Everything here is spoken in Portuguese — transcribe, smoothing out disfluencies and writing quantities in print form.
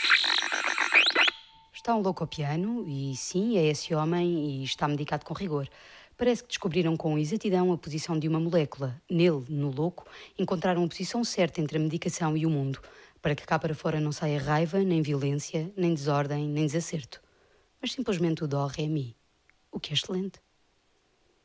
Está um louco ao piano e, sim, é esse homem e está medicado com rigor. Parece que descobriram com exatidão a posição de uma molécula. Nele, no louco, encontraram a posição certa entre a medicação e o mundo, para que cá para fora não saia raiva, nem violência, nem desordem, nem desacerto. Mas simplesmente o dó, ré, mi. O que é excelente.